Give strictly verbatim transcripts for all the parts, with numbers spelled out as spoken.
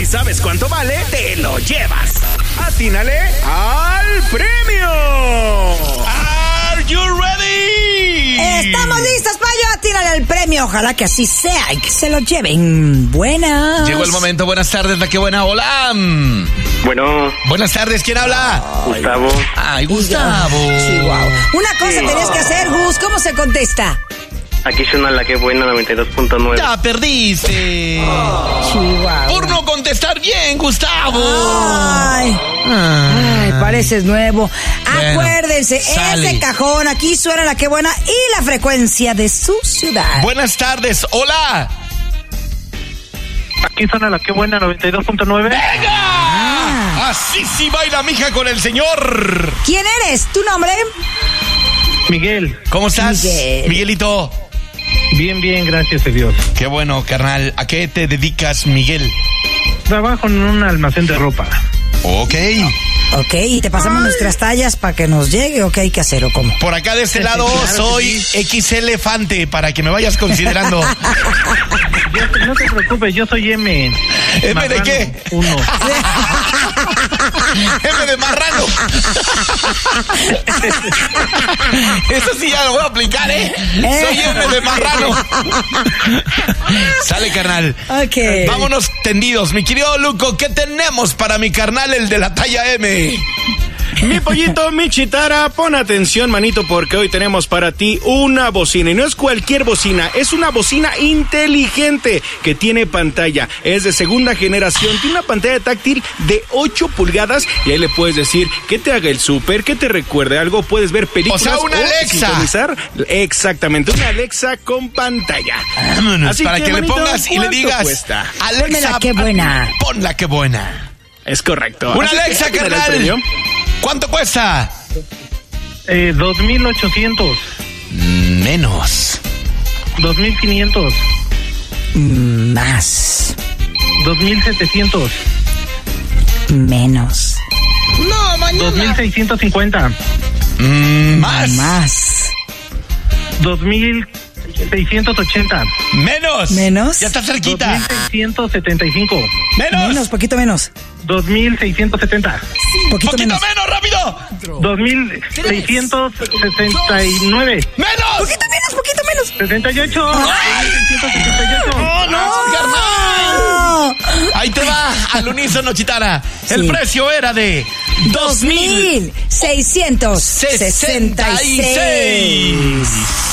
sabes cuánto vale, te lo llevas. ¡Atínale al premio! Are you ready? Estamos listos, Payo. Atínale al premio. Ojalá que así sea y que se lo lleven. Buenas. Llegó el momento. Buenas tardes, la que buena. Hola. Bueno. Buenas tardes. ¿Quién habla? Gustavo. Ay, Gustavo. Chihuahua. Una cosa tenías que hacer, Gus. ¿Cómo se contesta? Aquí suena la que buena noventa y dos punto nueve. Ya perdiste. Chihuahua. Por no contestar bien, Gustavo. Ay. Ah. Ay, pareces nuevo. Bueno, Acuérdense, sale. ese cajón, aquí suena la que buena y la frecuencia de su ciudad. Buenas tardes. Hola. Aquí suena la que buena noventa y dos punto nueve. ¡Venga! Ah. Así sí baila, mija, con el señor. ¿Quién eres? ¿Tu nombre? Miguel. ¿Cómo estás, Miguel. Miguelito? Bien, bien, gracias a Dios. Qué bueno, carnal. ¿A qué te dedicas, Miguel? Trabajo en un almacén de ropa. Ok. Ok, y te pasamos nuestras tallas para que nos llegue o qué hay que hacer o cómo. Por acá de este lado Claro que soy sí. X Elefante, para que me vayas considerando. Yo- no te preocupes, yo soy M. ¿M de Marrano qué? Uno. M de marrano. Eso sí ya lo voy a aplicar, ¿eh? Soy M de marrano. Sale, carnal. Ok. Vámonos tendidos. Mi querido Luco, ¿qué tenemos para mi carnal, el de la talla M? Mi pollito, mi chitara, pon atención, manito, porque hoy tenemos para ti una bocina. Y no es cualquier bocina, es una bocina inteligente que tiene pantalla. Es de segunda generación, tiene una pantalla táctil de ocho pulgadas y ahí le puedes decir que te haga el súper, que te recuerde algo, puedes ver películas. O sea, una Alexa. sintonizar. Exactamente, una Alexa con pantalla. Vámonos, Así para que, le manito, pongas y le ¿cuánto digas, cuesta? Alexa, Pónmela, qué buena. Ponla, qué buena. Es correcto. Una Así que, Alexa, ¿qué tal el carnal. premio? ¿Cuánto cuesta? Eh, dos mil ochocientos. Menos. Dos mil quinientos. Más. Dos mil setecientos. Menos. Dos mil seiscientos cincuenta. Mm, más. Más. Dos mil seiscientos ochenta. Menos. Menos. Ya está Dos cerquita. mil seiscientos setenta y cinco. Menos. Menos, poquito menos. Dos mil seiscientos setenta. Poquito, Poquito menos. menos, rápido. Dos mil seiscientos sesenta y nueve. Menos. Poquito menos, poquito menos. Setenta y ocho. Dos mil seiscientos setenta y ocho. No, no, carnal. Ahí te va, al unísono, Chitara. El Sí. precio era de Dos mil seiscientos sesenta y seis.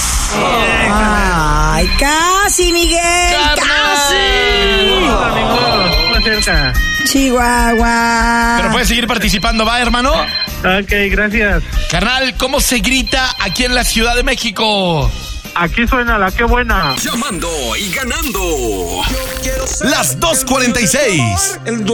Ay, casi, Miguel. Hola, amigos. Más cerca. Casi. Chihuahua. Pero puedes seguir participando, ¿va, hermano? Ok, gracias. Carnal, ¿cómo se grita aquí en la Ciudad de México? Aquí suena la que buena. Llamando y ganando. Las dos cuarenta y seis.